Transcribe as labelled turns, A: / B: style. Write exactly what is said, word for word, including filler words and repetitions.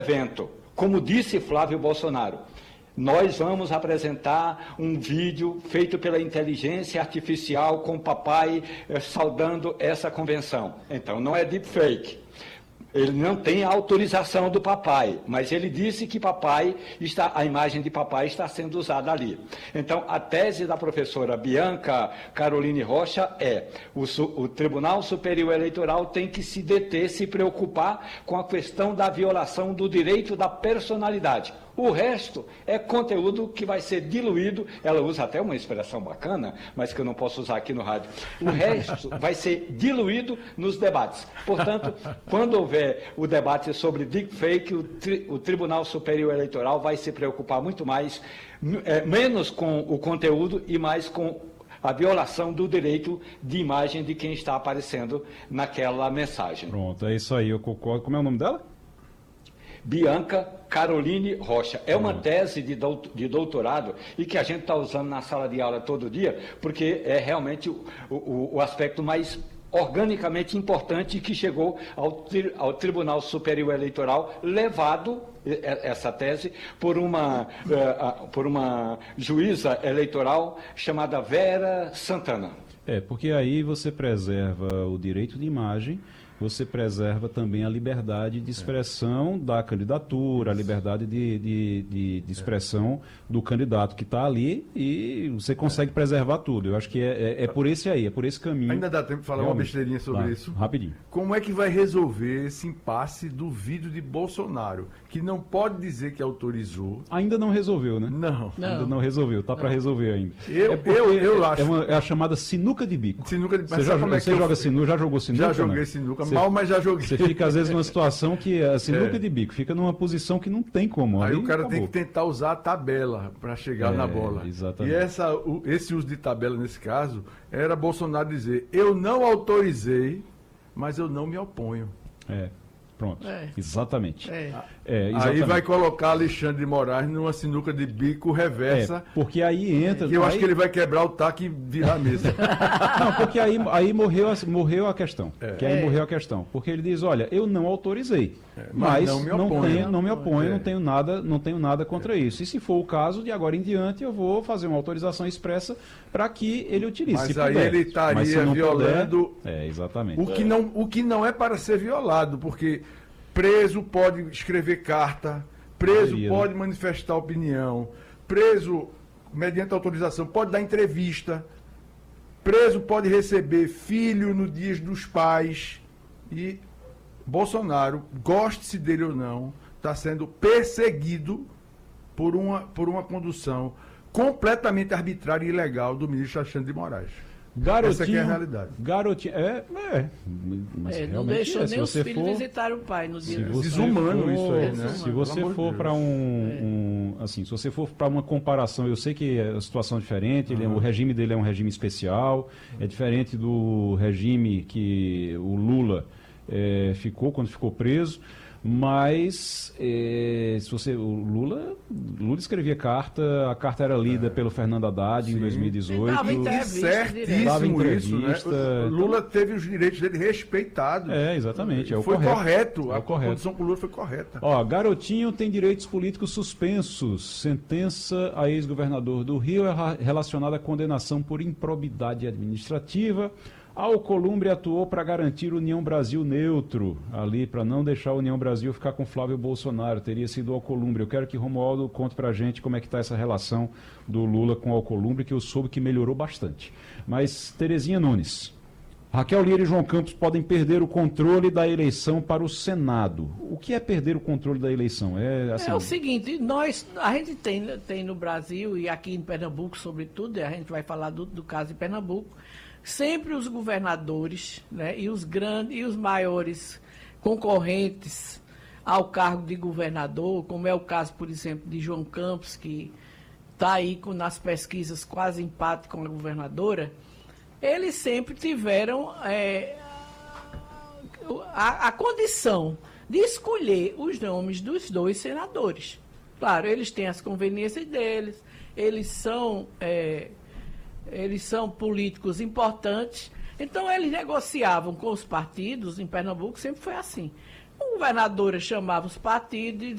A: evento, como disse Flávio Bolsonaro, nós vamos apresentar um vídeo feito pela inteligência artificial com o papai eh, saudando essa convenção. Então, não é deepfake. Ele não tem a autorização do papai, mas ele disse que papai está, a imagem de papai está sendo usada ali. Então, a tese da professora Bianca Caroline Rocha é: o, o Tribunal Superior Eleitoral tem que se deter, se preocupar com a questão da violação do direito da personalidade. O resto é conteúdo que vai ser diluído, ela usa até uma expressão bacana, mas que eu não posso usar aqui no rádio. O resto vai ser diluído nos debates. Portanto, quando houver o debate sobre deepfake, o, tri, o Tribunal Superior Eleitoral vai se preocupar muito mais, é, menos com o conteúdo e mais com a violação do direito de imagem de quem está aparecendo naquela mensagem.
B: Pronto, é isso aí, eu concordo. Como é o nome dela?
A: Bianca Caroline Rocha. É uma tese de doutorado e que a gente está usando na sala de aula todo dia, porque é realmente o, o, o aspecto mais organicamente importante que chegou ao, tri, ao Tribunal Superior Eleitoral, levado, essa tese, por uma, uh, uh, por uma juíza eleitoral chamada Vera Santana.
B: É, porque aí você preserva o direito de imagem, você preserva também a liberdade de expressão é. da candidatura, a liberdade de, de, de, de expressão é. do candidato que está ali, e você consegue é. preservar tudo. Eu acho que é, é, é por esse aí, é por esse caminho.
C: Ainda dá tempo de falar Realmente. uma besteirinha sobre
B: Dá.
C: isso?
B: Rapidinho.
C: Como é que vai resolver esse impasse do vídeo de Bolsonaro, que não pode dizer que autorizou?
B: Ainda não resolveu, né?
C: Não.
B: não. Ainda não resolveu, tá para resolver ainda.
C: Eu, é eu, eu acho.
B: É, uma, é a chamada sinuca de bico.
C: Sinuca de bico.
B: Você, já,
C: como é que
B: você joga sinuca, já jogou sinuca?
C: Já joguei
B: né?
C: sinuca.
B: Você,
C: mal, mas já joguei.
B: Você fica, às vezes, numa situação que a sinuca é. de bico, fica numa posição que não tem como.
C: Aí
B: ali
C: o cara
B: acabou.
C: tem que tentar usar a tabela para chegar
B: é,
C: na bola.
B: Exatamente.
C: E essa, o, esse uso de tabela, nesse caso, era Bolsonaro dizer: eu não autorizei, mas eu não me oponho.
B: É. Pronto,
D: é.
B: exatamente.
D: É.
B: É, exatamente.
C: Aí vai colocar Alexandre de Moraes numa sinuca de bico reversa.
B: É, porque aí entra...
C: Que eu
B: aí...
C: acho que ele vai quebrar o taco e virar a mesa.
B: Não, porque aí, aí morreu, a, morreu a questão. É. Que aí
D: é.
B: morreu a questão. Porque ele diz, olha, eu não autorizei,
C: é, mas,
B: mas
C: não me
B: não,
C: oponho,
B: tenho, não me oponho,
C: é.
B: não tenho nada, não tenho nada contra é. isso. E se for o caso, de agora em diante, eu vou fazer uma autorização expressa para que ele utilize.
C: Mas
B: se
C: aí
B: puder.
C: ele estaria violando...
B: Puder, é, exatamente.
C: O que, não, o que não é para ser violado, porque... Preso pode escrever carta, preso
B: Maria,
C: pode
B: né?
C: manifestar opinião, preso, mediante autorização, pode dar entrevista, preso pode receber filho no dia dos pais. E Bolsonaro, goste-se dele ou não, está sendo perseguido por uma, por uma condução completamente arbitrária e ilegal do ministro Alexandre de Moraes.
B: Garotinho,
C: Essa aqui é a realidade.
B: Garotinho, é, é,
D: mas é não deixou
B: é,
D: nem os filhos
B: for,
D: visitar o pai no dia
B: do
C: desumano for, isso aí, né?
B: Se você for para um, um, assim, se você for para uma comparação, eu sei que a situação é diferente, ele, uhum. o regime dele é um regime especial, é diferente do regime que o Lula é, ficou quando ficou preso. Mas é, se você, o Lula, Lula escrevia carta, a carta era lida é. pelo Fernando Haddad Sim. em dois mil e dezoito.
D: Dava entrevista,
C: certíssimo
B: entrevista,
C: isso, né? O Lula teve os direitos dele respeitados.
B: É, exatamente. É o
C: foi
B: correto.
C: correto.
B: É
C: a
B: o correto.
C: condição com o Lula foi correta.
B: Ó, Garotinho tem direitos políticos suspensos. Sentença a ex-governador do Rio é relacionada à condenação por improbidade administrativa. A Alcolumbre atuou para garantir União Brasil neutro, ali, para não deixar a União Brasil ficar com Flávio Bolsonaro. Teria sido o Alcolumbre. Eu quero que Romualdo conte para a gente como é que está essa relação do Lula com o Alcolumbre, que eu soube que melhorou bastante. Mas, Terezinha Nunes, Raquel Lira e João Campos podem perder o controle da eleição para o Senado. O que é perder o controle da eleição? É, assim...
D: é o seguinte, nós, a gente tem, tem no Brasil e aqui em Pernambuco, sobretudo, a gente vai falar do, do caso de Pernambuco, sempre os governadores, né, e os grandes e os maiores concorrentes ao cargo de governador, como é o caso, por exemplo, de João Campos, que está aí com, nas pesquisas quase empate com a governadora, eles sempre tiveram é, a, a condição de escolher os nomes dos dois senadores. Claro, eles têm as conveniências deles, eles são... É, eles são políticos importantes, então eles negociavam com os partidos, em Pernambuco sempre foi assim. O governador chamava os partidos e